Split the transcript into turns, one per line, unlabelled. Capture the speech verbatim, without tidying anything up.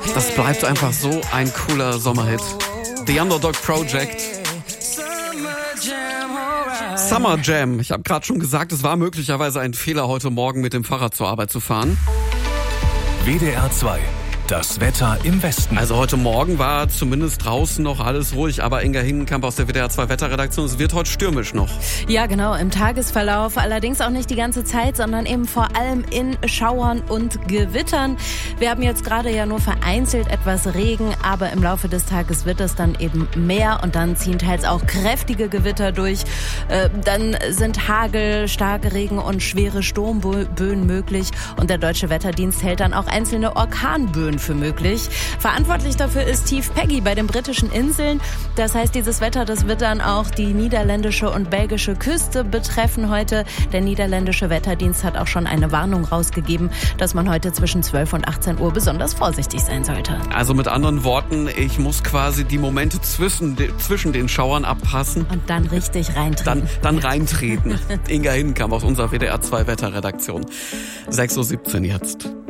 Das bleibt einfach so ein cooler Sommerhit. The Underdog Project. Summer Jam. Ich habe gerade schon gesagt, es war möglicherweise ein Fehler, heute Morgen mit dem Fahrrad zur Arbeit zu fahren.
W D R zwei. Das Wetter im Westen.
Also heute Morgen war zumindest draußen noch alles ruhig, aber Inga Hingenkamp aus der W D R zwei Wetterredaktion, es wird heute stürmisch noch.
Ja, genau, im Tagesverlauf, allerdings auch nicht die ganze Zeit, sondern eben vor allem in Schauern und Gewittern. Wir haben jetzt gerade ja nur vereinzelt etwas Regen, aber im Laufe des Tages wird es dann eben mehr und dann ziehen teils auch kräftige Gewitter durch. Äh, dann sind Hagel, starke Regen und schwere Sturmböen möglich und der Deutsche Wetterdienst hält dann auch einzelne Orkanböen für möglich. Verantwortlich dafür ist Tief Peggy bei den britischen Inseln. Das heißt, dieses Wetter, das wird dann auch die niederländische und belgische Küste betreffen heute. Der niederländische Wetterdienst hat auch schon eine Warnung rausgegeben, dass man heute zwischen zwölf und achtzehn Uhr besonders vorsichtig sein sollte.
Also mit anderen Worten, ich muss quasi die Momente zwischen, zwischen den Schauern abpassen.
Und dann richtig reintreten.
Dann, dann reintreten. Inga Hingenkamp aus unserer W D R zwei Wetterredaktion. sechs Uhr siebzehn jetzt.